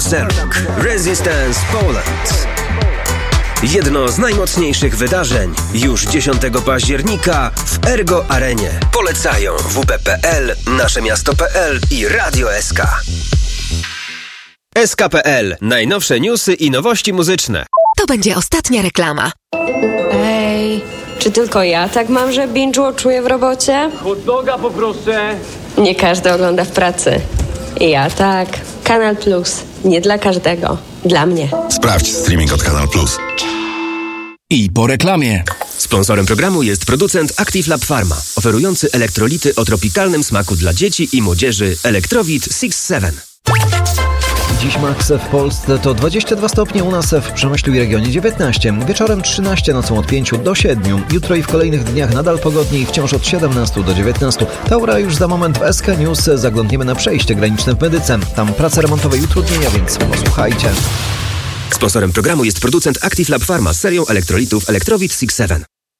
Seluk Resistance Poland. Jedno z najmocniejszych wydarzeń już 10 października w Ergo Arenie. Polecają WP.pl, Naszemiasto.pl i Radio SK. SK.pl. Najnowsze newsy i nowości muzyczne. To będzie ostatnia reklama. Ej, czy tylko ja tak mam, że binge-watchuję w robocie? Hot doga poproszę. Nie każdy ogląda w pracy. Ja tak. Kanal Plus. Nie dla każdego. Dla mnie. Sprawdź streaming od Kanal Plus. I po reklamie. Sponsorem programu jest producent Active Lab Pharma, oferujący elektrolity o tropikalnym smaku dla dzieci i młodzieży Electrowit 6-7. Dziś maks w Polsce to 22 stopnie, u nas w Przemyślu i regionie 19, wieczorem 13, nocą od 5 do 7. Jutro i w kolejnych dniach nadal pogodnie i wciąż od 17 do 19. Taura już za moment w SK News zaglądniemy na przejście graniczne w Medyce. Tam prace remontowe i utrudnienia, więc posłuchajcie. Sponsorem programu jest producent Active Lab Pharma z serią elektrolitów Electrowit 6-7.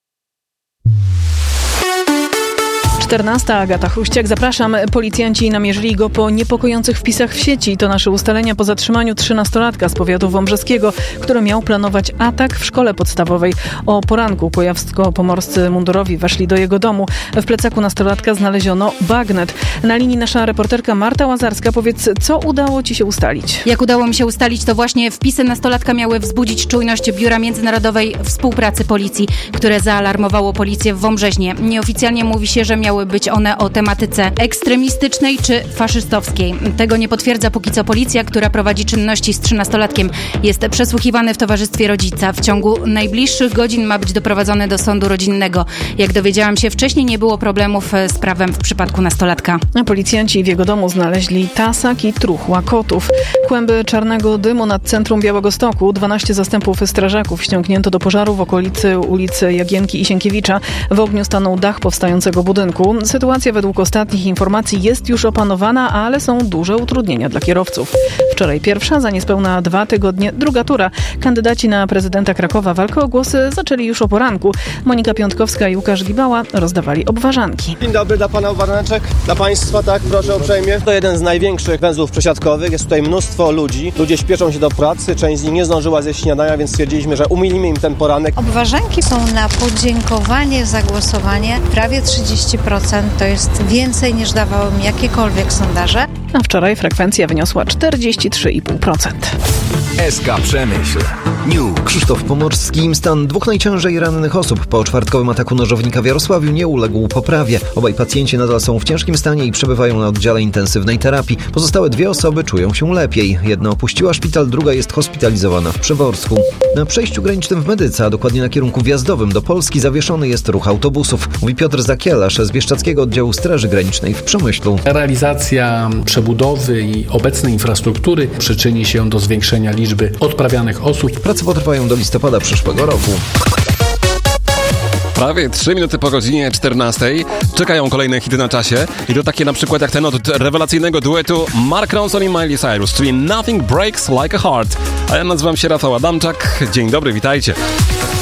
14. Agata Chruściak. Zapraszam. Policjanci namierzyli go po niepokojących wpisach w sieci. To nasze ustalenia po zatrzymaniu 13-latka z powiatu wąbrzeskiego, który miał planować atak w szkole podstawowej. O poranku kujawsko-pomorscy mundurowi weszli do jego domu. W plecaku nastolatka znaleziono bagnet. Na linii nasza reporterka Marta Łazarska. Powiedz, co udało ci się ustalić? Jak udało mi się ustalić, to właśnie wpisy nastolatka miały wzbudzić czujność Biura Międzynarodowej Współpracy Policji, które zaalarmowało policję w Wąbrzeźnie. Nieoficjalnie mówi się, że miały być one o tematyce ekstremistycznej czy faszystowskiej. Tego nie potwierdza póki co policja, która prowadzi czynności z 13-latkiem. Jest przesłuchiwany w towarzystwie rodzica. W ciągu najbliższych godzin ma być doprowadzony do sądu rodzinnego. Jak dowiedziałam się wcześniej, nie było problemów z prawem w przypadku nastolatka. Policjanci w jego domu znaleźli tasak i truchła kotów. Kłęby czarnego dymu nad centrum Białegostoku. 12 zastępów strażaków ściągnięto do pożaru w okolicy ulicy Jagienki i Sienkiewicza. W ogniu stanął dach powstającego budynku. Sytuacja według ostatnich informacji jest już opanowana, ale są duże utrudnienia dla kierowców. Wczoraj pierwsza, za niespełna 2 tygodnie druga tura. Kandydaci na prezydenta Krakowa walkę o głosy zaczęli już o poranku. Monika Piątkowska i Łukasz Gibała rozdawali obwarzanki. Dzień dobry, dla pana obwarzaneczek, dla państwa, tak, proszę uprzejmie. To jeden z największych węzłów przesiadkowych, jest tutaj mnóstwo ludzi. Ludzie śpieszą się do pracy, część z nich nie zdążyła zjeść śniadania, więc stwierdziliśmy, że umilimy im ten poranek. Obwarzanki są na podziękowanie za głosowanie. Prawie 30%. To jest więcej niż dawały mi jakiekolwiek sondaże. A wczoraj frekwencja wyniosła 43,5%. SK Przemyśl. News. Krzysztof Pomorski. Stan 2 najciężej rannych osób po czwartkowym ataku nożownika w Jarosławiu nie uległ poprawie. Obaj pacjenci nadal są w ciężkim stanie i przebywają na oddziale intensywnej terapii. Pozostałe 2 osoby czują się lepiej. Jedna opuściła szpital, druga jest hospitalizowana w Przeworsku. Na przejściu granicznym w Medyce, a dokładnie na kierunku wjazdowym do Polski, zawieszony jest ruch autobusów. Mówi Piotr Zakielarz z Bieszczadzkiego Oddziału Straży Granicznej w Przemyślu. Realizacja przebudowy i obecnej infrastruktury przyczyni się do zwiększenia liczby odprawianych osób. Prace potrwają do listopada przyszłego roku. Prawie 3 minuty po godzinie 14. Czekają kolejne hity na czasie. I to takie na przykład jak ten od rewelacyjnego duetu Mark Ronson i Miley Cyrus, czyli Nothing Breaks Like a Heart. A ja nazywam się Rafał Adamczak. Dzień dobry, witajcie.